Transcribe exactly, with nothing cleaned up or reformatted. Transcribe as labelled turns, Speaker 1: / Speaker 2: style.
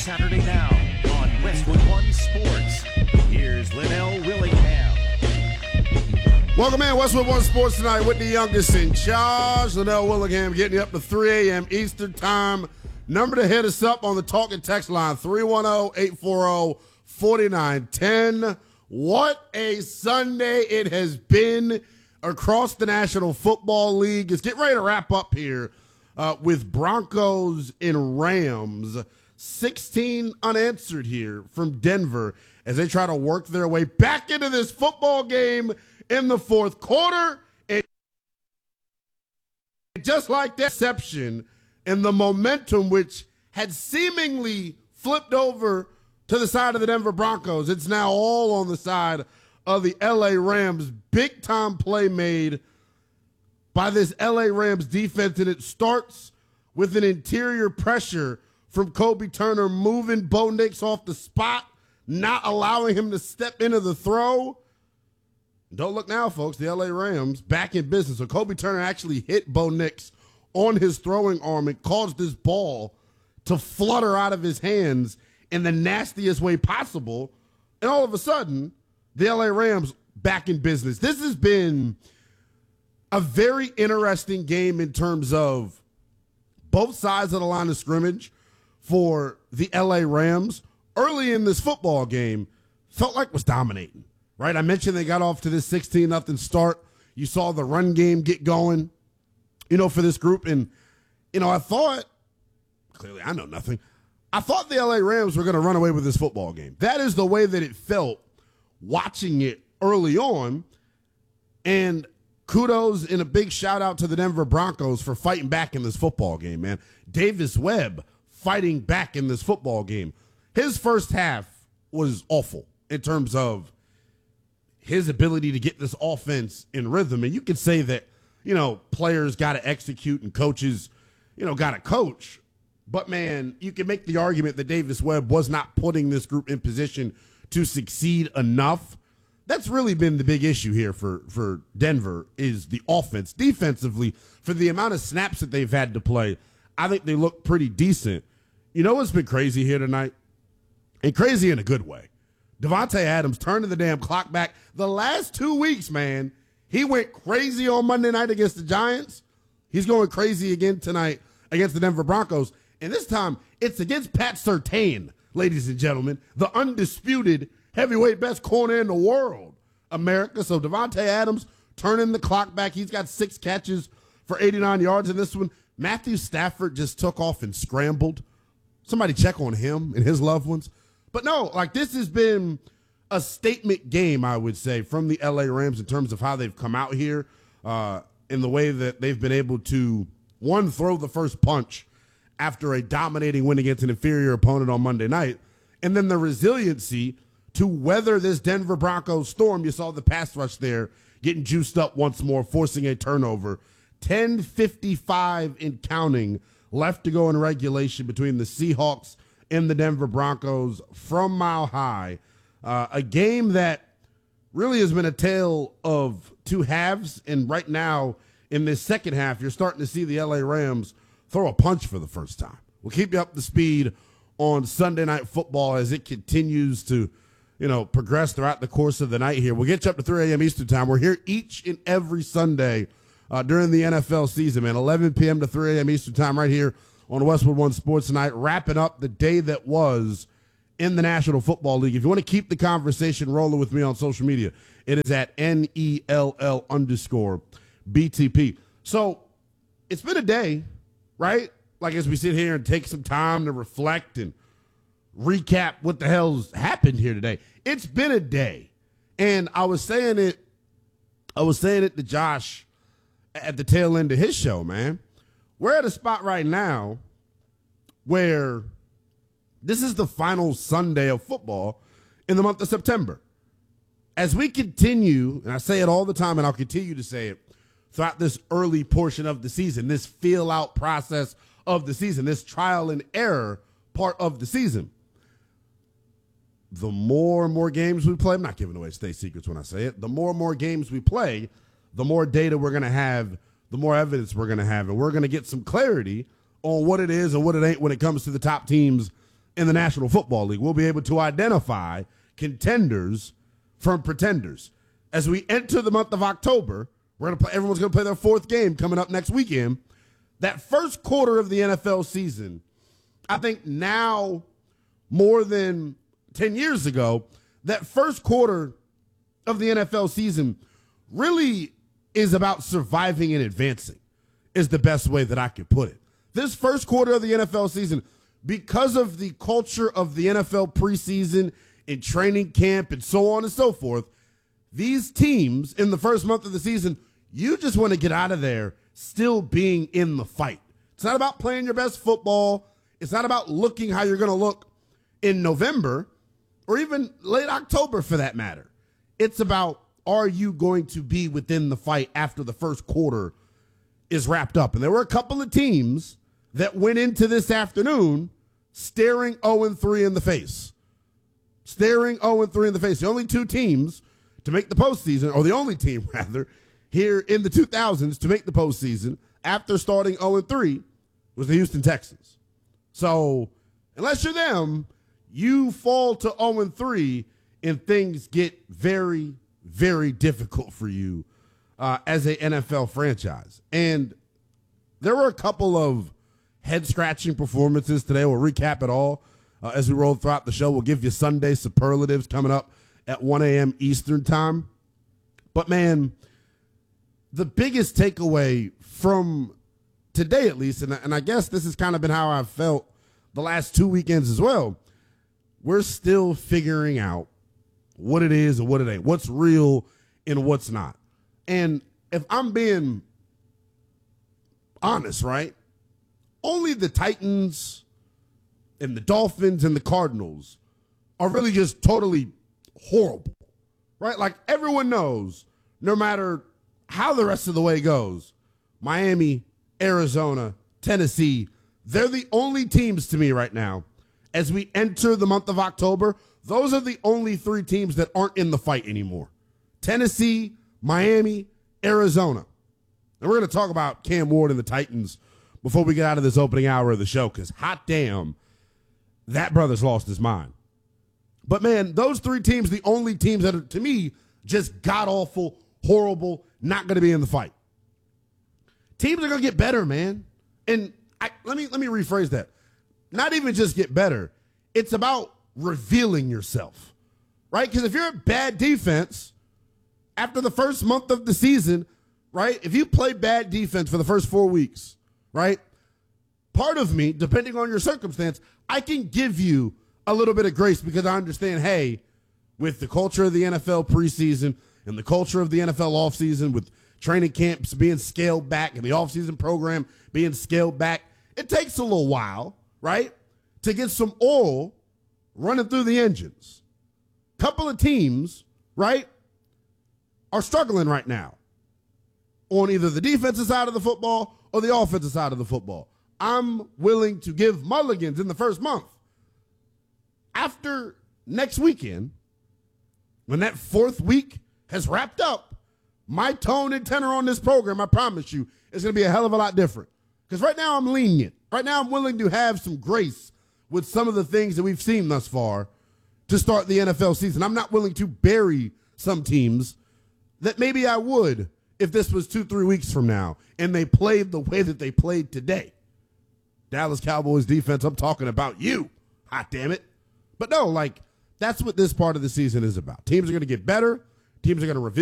Speaker 1: Saturday now on Westwood One Sports. Here's Linnell Willingham.
Speaker 2: Welcome in, Westwood One Sports tonight with the youngest in charge, Linnell Willingham, getting you up to three a.m. Eastern Time. Number to hit us up on the talk and text line, three one zero, eight four zero, four nine one zero. What a Sunday it has been across the National Football League. It's getting ready to wrap up here uh, with Broncos and Rams. sixteen unanswered here from Denver as they try to work their way back into this football game in the fourth quarter. And just like that exception and the momentum which had seemingly flipped over to the side of the Denver Broncos, it's now all on the side of the L A Rams. Big time play made by this L A Rams defense, and it starts with an interior pressure from Kobe Turner, moving Bo Nix off the spot, not allowing him to step into the throw. Don't look now, folks. The L A Rams back in business. So Kobe Turner actually hit Bo Nix on his throwing arm and caused this ball to flutter out of his hands in the nastiest way possible. And all of a sudden, the L A Rams back in business. This has been a very interesting game in terms of both sides of the line of scrimmage for the L A Rams. Early in this football game, felt like was dominating, right? I mentioned they got off to this sixteen nothing start. You saw the run game get going, you know, for this group. And, you know, I thought, clearly I know nothing, I thought the L A Rams were going to run away with this football game. That is the way that it felt watching it early on. And kudos and a big shout out to the Denver Broncos for fighting back in this football game, man. Davis Webb fighting back in this football game. His first half was awful in terms of his ability to get this offense in rhythm. And you could say that, you know, players got to execute and coaches, you know, got to coach. But, man, you can make the argument that Davis Webb was not putting this group in position to succeed enough. That's really been the big issue here for, for Denver is the offense. Defensively, for the amount of snaps that they've had to play, I think they look pretty decent. You know what's been crazy here tonight? And crazy in a good way. Davante Adams turning the damn clock back. The last two weeks, man, he went crazy on Monday night against the Giants. He's going crazy again tonight against the Denver Broncos. And this time, it's against Pat Surtain, ladies and gentlemen, the undisputed heavyweight best corner in the world, America. So Davante Adams turning the clock back. He's got six catches for eighty-nine yards in this one. Matthew Stafford just took off and scrambled. Somebody check on him and his loved ones. But no, like this has been a statement game, I would say, from the L A Rams in terms of how they've come out here uh, in the way that they've been able to, one, throw the first punch after a dominating win against an inferior opponent on Monday night, and then the resiliency to weather this Denver Broncos storm. You saw the pass rush there getting juiced up once more, forcing a turnover. ten fifty-five in counting left to go in regulation between the Seahawks and the Denver Broncos from Mile High. Uh, a game that really has been a tale of two halves, and right now in this second half, you're starting to see the L A Rams throw a punch for the first time. We'll keep you up to speed on Sunday Night Football as it continues to, you know, progress throughout the course of the night here. We'll get you up to three a.m. Eastern Time. We're here each and every Sunday uh, during the N F L season, man, eleven p.m. to three a.m. Eastern Time right here on Westwood One Sports tonight, wrapping up the day that was in the National Football League. If you want to keep the conversation rolling with me on social media, it is at N E L L underscore B T P. So it's been a day, right? Like as we sit here and take some time to reflect and recap what the hell's happened here today. It's been a day. And I was saying it, I was saying it to Josh at the tail end of his show, man. We're at a spot right now where this is the final Sunday of football in the month of September. As we continue, and I say it all the time and I'll continue to say it throughout this early portion of the season, this feel-out process of the season, this trial and error part of the season, the more and more games we play, I'm not giving away state secrets when I say it, the more and more games we play, the more data we're going to have, the more evidence we're going to have, and we're going to get some clarity on what it is and what it ain't when it comes to the top teams in the National Football League. We'll be able to identify contenders from pretenders. As we enter the month of October, we're gonna play, everyone's going to play their fourth game coming up next weekend. That first quarter of the N F L season, I think now more than ten years ago, that first quarter of the N F L season really is about surviving and advancing, is the best way that I could put it. This first quarter of the N F L season, because of the culture of the N F L preseason and training camp and so on and so forth, these teams in the first month of the season, you just want to get out of there still being in the fight. It's not about playing your best football. It's not about looking how you're going to look in November or even late October for that matter. It's about, are you going to be within the fight after the first quarter is wrapped up? And there were a couple of teams that went into this afternoon staring oh and three in the face. Staring oh and three in the face. The only two teams to make the postseason, or the only team, rather, here in the two thousands to make the postseason after starting oh and three was the Houston Texans. So unless you're them, you fall to oh and three and things get very, very difficult for you uh, as a N F L franchise. And there were a couple of head-scratching performances today. We'll recap it all uh, as we roll throughout the show. We'll give you Sunday superlatives coming up at one a.m. Eastern time. But, man, the biggest takeaway from today, at least, and, and I guess this has kind of been how I've felt the last two weekends as well, we're still figuring out what it is and what it ain't, what's real and what's not. And if I'm being honest, right, only the Titans and the Dolphins and the Cardinals are really just totally horrible, right? Like everyone knows, no matter how the rest of the way goes, Miami, Arizona, Tennessee, they're the only teams to me right now. As we enter the month of October, those are the only three teams that aren't in the fight anymore. Tennessee, Miami, Arizona. And we're going to talk about Cam Ward and the Titans before we get out of this opening hour of the show, because hot damn, that brother's lost his mind. But, man, those three teams, the only teams that are, to me, just god-awful, horrible, not going to be in the fight. Teams are going to get better, man. And I, let me let me rephrase that. Not even just get better. It's about revealing yourself, right? Because if you're a bad defense, after the first month of the season, right, if you play bad defense for the first four weeks, right, part of me, depending on your circumstance, I can give you a little bit of grace because I understand, hey, with the culture of the N F L preseason and the culture of the N F L offseason, with training camps being scaled back and the offseason program being scaled back, it takes a little while, right, to get some oil running through the engines. Couple of teams, right, are struggling right now on either the defensive side of the football or the offensive side of the football. I'm willing to give mulligans in the first month. After next weekend, when that fourth week has wrapped up, my tone and tenor on this program, I promise you, is going to be a hell of a lot different. Because right now I'm lenient. Right now I'm willing to have some grace with some of the things that we've seen thus far to start the N F L season. I'm not willing to bury some teams that maybe I would if this was two, three weeks from now and they played the way that they played today. Dallas Cowboys defense, I'm talking about you. Hot damn it. But no, like, that's what this part of the season is about. Teams are going to get better. Teams are going to reveal